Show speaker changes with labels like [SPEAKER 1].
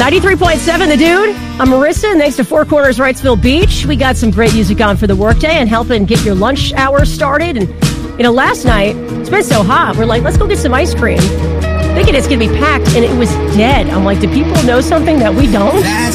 [SPEAKER 1] 93.7 The Dude. I'm Marissa, and thanks to Four Corners Wrightsville Beach, we got some great music on for the workday and helping get your lunch hour started. And, last night, it's been so hot, we're like, let's go get some ice cream. Thinking it's going to be packed, and it was dead. I'm like, do people know something that we don't?
[SPEAKER 2] That's